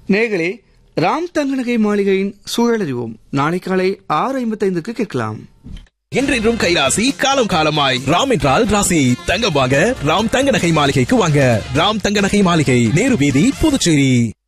நேயர்களே, ராம் தங்கநகை மாளிகையின் சூழலறிவோம் நாளை காலை 6:55 கேட்கலாம். என்றென்றும் கைராசி, காலம் காலமாய். ராம் என்றால் ராசி. தங்கம் வாங்க ராம் தங்க நகை மாளிகைக்கு வாங்க. ராம் தங்க நகை மாளிகை, நேரு வீதி, புதுச்சேரி.